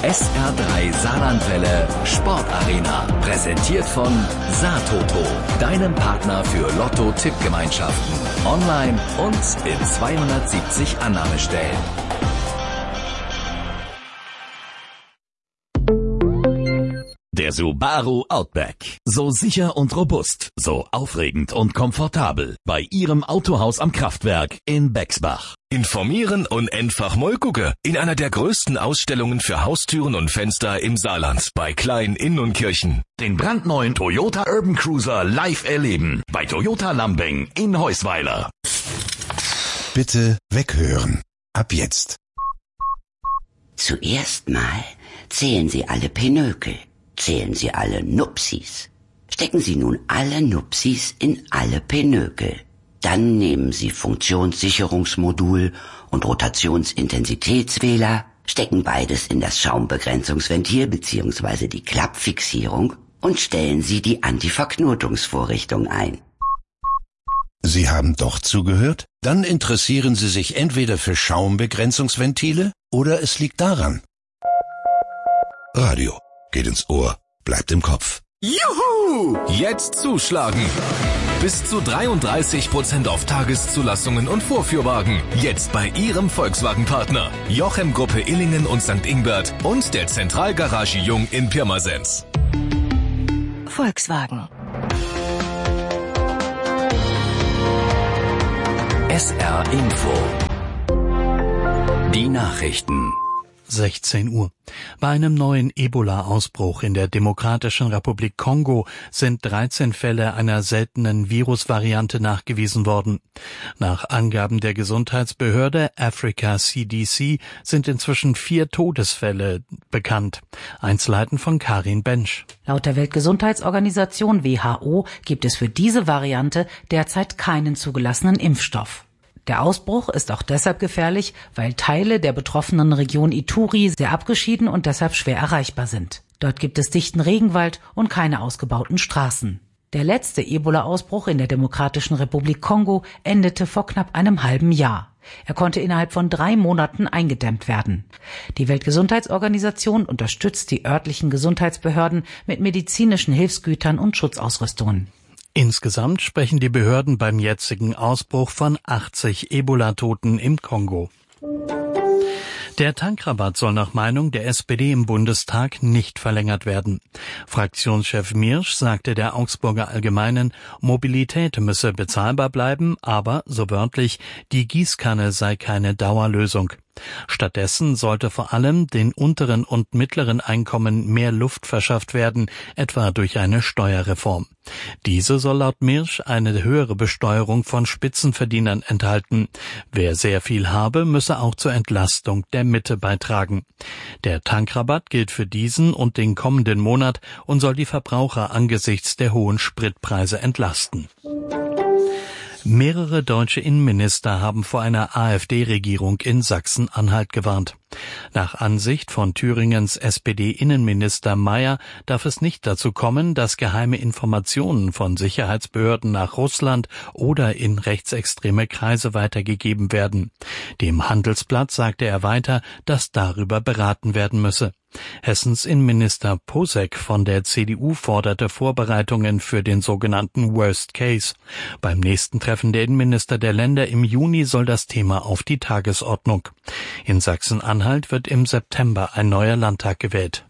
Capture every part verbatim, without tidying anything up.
S R drei Saarlandwelle Sportarena. Präsentiert von Saartoto, deinem Partner für Lotto-Tippgemeinschaften. Online und in zweihundertsiebzig Annahmestellen. Der Subaru Outback. So sicher und robust, so aufregend und komfortabel. Bei Ihrem Autohaus am Kraftwerk in Bexbach. Informieren und einfach mal gucken. In einer der größten Ausstellungen für Haustüren und Fenster im Saarland. Bei Klein, Inn und Kirchen. Den brandneuen Toyota Urban Cruiser live erleben. Bei Toyota Lambing in Heusweiler. Bitte weghören. Ab jetzt. Zuerst mal zählen Sie alle Pinökel. Zählen Sie alle Nupsis. Stecken Sie nun alle Nupsis in alle Pinökel. Dann nehmen Sie Funktionssicherungsmodul und Rotationsintensitätswähler, stecken beides in das Schaumbegrenzungsventil bzw. die Klappfixierung und stellen Sie die Antiverknotungsvorrichtung ein. Sie haben doch zugehört? Dann interessieren Sie sich entweder für Schaumbegrenzungsventile oder es liegt daran. Radio. Geht ins Ohr, bleibt im Kopf. Juhu! Jetzt zuschlagen! Bis zu dreiunddreißig Prozent auf Tageszulassungen und Vorführwagen. Jetzt bei Ihrem Volkswagen-Partner. Jochem Gruppe Illingen und Sankt Ingbert und der Zentralgarage Jung in Pirmasens. Volkswagen. S R Info. Die Nachrichten. sechzehn Uhr. Bei einem neuen Ebola-Ausbruch in der Demokratischen Republik Kongo sind dreizehn Fälle einer seltenen Virusvariante nachgewiesen worden. Nach Angaben der Gesundheitsbehörde Africa C D C sind inzwischen vier Todesfälle bekannt. Einzelheiten von Karin Bensch. Laut der Weltgesundheitsorganisation W H O gibt es für diese Variante derzeit keinen zugelassenen Impfstoff. Der Ausbruch ist auch deshalb gefährlich, weil Teile der betroffenen Region Ituri sehr abgeschieden und deshalb schwer erreichbar sind. Dort gibt es dichten Regenwald und keine ausgebauten Straßen. Der letzte Ebola-Ausbruch in der Demokratischen Republik Kongo endete vor knapp einem halben Jahr. Er konnte innerhalb von drei Monaten eingedämmt werden. Die Weltgesundheitsorganisation unterstützt die örtlichen Gesundheitsbehörden mit medizinischen Hilfsgütern und Schutzausrüstungen. Insgesamt sprechen die Behörden beim jetzigen Ausbruch von achtzig Ebola-Toten im Kongo. Der Tankrabatt soll nach Meinung der S P D im Bundestag nicht verlängert werden. Fraktionschef Mirsch sagte der Augsburger Allgemeinen, Mobilität müsse bezahlbar bleiben, aber, so wörtlich, die Gießkanne sei keine Dauerlösung. Stattdessen sollte vor allem den unteren und mittleren Einkommen mehr Luft verschafft werden, etwa durch eine Steuerreform. Diese soll laut Mirsch eine höhere Besteuerung von Spitzenverdienern enthalten. Wer sehr viel habe, müsse auch zur Entlastung der Mitte beitragen. Der Tankrabatt gilt für diesen und den kommenden Monat und soll die Verbraucher angesichts der hohen Spritpreise entlasten. Mehrere deutsche Innenminister haben vor einer AfD-Regierung in Sachsen-Anhalt gewarnt. Nach Ansicht von Thüringens S P D-Innenminister Mayer darf es nicht dazu kommen, dass geheime Informationen von Sicherheitsbehörden nach Russland oder in rechtsextreme Kreise weitergegeben werden. Dem Handelsblatt sagte er weiter, dass darüber beraten werden müsse. Hessens Innenminister Posek von der C D U forderte Vorbereitungen für den sogenannten Worst Case. Beim nächsten Treffen der Innenminister der Länder im Juni soll das Thema auf die Tagesordnung. In Sachsen-Anhalt wird im September ein neuer Landtag gewählt.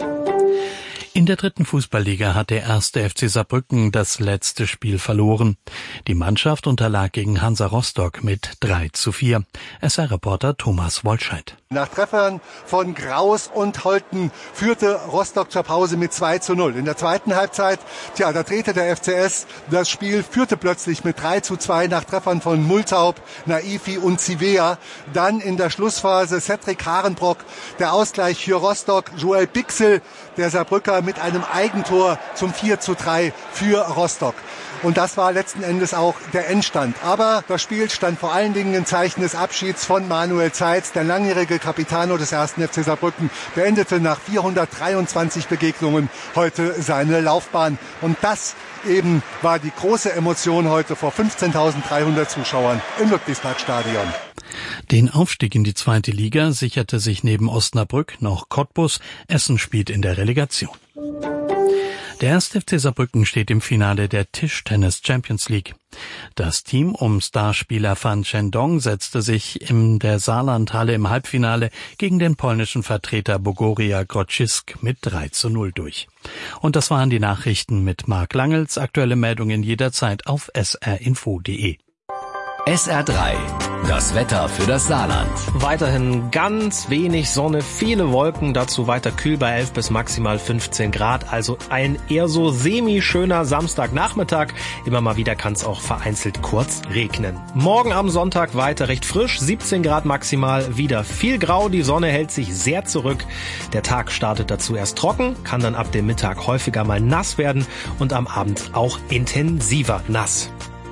In der dritten Fußballliga hat der erste F C Saarbrücken das letzte Spiel verloren. Die Mannschaft unterlag gegen Hansa Rostock mit drei zu vier. S R-Reporter Thomas Wollscheid. Nach Treffern von Graus und Holten führte Rostock zur Pause mit zwei zu null. In der zweiten Halbzeit, tja, da drehte der F C S das Spiel, führte plötzlich mit drei zu zwei nach Treffern von Multaub, Naifi und Zivea. Dann in der Schlussphase Cedric Harenbrock, der Ausgleich für Rostock, Joel Bixel, der Saarbrücker mit einem Eigentor zum vier zu drei für Rostock. Und das war letzten Endes auch der Endstand. Aber das Spiel stand vor allen Dingen im Zeichen des Abschieds von Manuel Zeitz. Der langjährige Capitano des ersten F C Saarbrücken beendete nach vierhundertdreiundzwanzig Begegnungen heute seine Laufbahn. Und das eben war die große Emotion heute vor fünfzehntausenddreihundert Zuschauern im Ludwigsparkstadion. Den Aufstieg in die zweite Liga sicherte sich neben Osnabrück noch Cottbus. Essen spielt in der Relegation. Der erste F C Saarbrücken steht im Finale der Tischtennis Champions League. Das Team um Starspieler Fan Chendong setzte sich in der Saarlandhalle im Halbfinale gegen den polnischen Vertreter Bogoria Grodzisk mit drei zu null durch. Und das waren die Nachrichten mit Marc Langels. Aktuelle Meldungen jederzeit auf s r info punkt d e. S R drei, das Wetter für das Saarland. Weiterhin ganz wenig Sonne, viele Wolken, dazu weiter kühl bei elf bis maximal fünfzehn Grad. Also ein eher so semi-schöner Samstagnachmittag. Immer mal wieder kann es auch vereinzelt kurz regnen. Morgen am Sonntag weiter recht frisch, siebzehn Grad maximal, wieder viel grau. Die Sonne hält sich sehr zurück. Der Tag startet dazu erst trocken, kann dann ab dem Mittag häufiger mal nass werden und am Abend auch intensiver nass.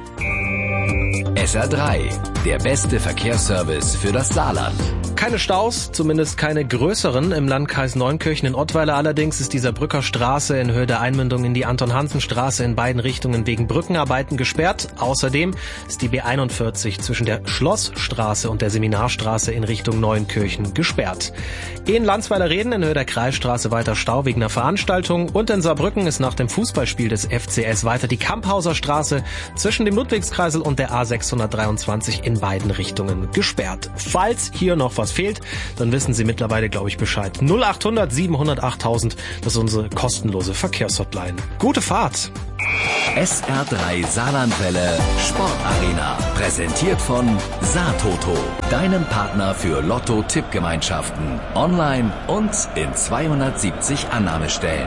S R drei, der beste Verkehrsservice für das Saarland. Keine Staus, zumindest keine größeren. Im Landkreis Neunkirchen in Ottweiler allerdings ist die Saarbrücker Straße in Höhe der Einmündung in die Anton-Hansen-Straße in beiden Richtungen wegen Brückenarbeiten gesperrt. Außerdem ist die B einundvierzig zwischen der Schlossstraße und der Seminarstraße in Richtung Neunkirchen gesperrt. In Landsweiler-Reden in Höhe der Kreisstraße weiter Stau wegen einer Veranstaltung. Und in Saarbrücken ist nach dem Fußballspiel des F C S weiter die Kamphauser Straße zwischen dem Ludwigskreisel und der A sechshundertdreiundzwanzig in beiden Richtungen gesperrt. Falls hier noch was fehlt, dann wissen Sie mittlerweile, glaube ich, Bescheid. null achthundert siebenhundertacht tausend, das ist unsere kostenlose Verkehrshotline. Gute Fahrt! S R drei Saarlandwelle Sportarena. Präsentiert von Saartoto, deinem Partner für Lotto-Tippgemeinschaften. Online und in zweihundertsiebzig Annahmestellen.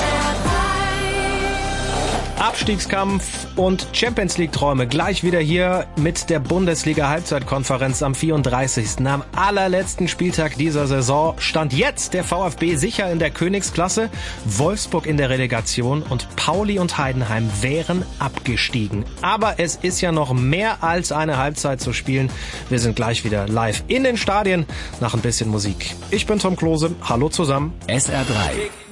Abstiegskampf und Champions-League-Träume gleich wieder hier mit der Bundesliga-Halbzeitkonferenz am vierunddreißigsten Am allerletzten Spieltag dieser Saison stand jetzt der VfB sicher in der Königsklasse, Wolfsburg in der Relegation und Pauli und Heidenheim wären abgestiegen. Aber es ist ja noch mehr als eine Halbzeit zu spielen. Wir sind gleich wieder live in den Stadien nach ein bisschen Musik. Ich bin Tom Klose. Hallo zusammen. S R drei.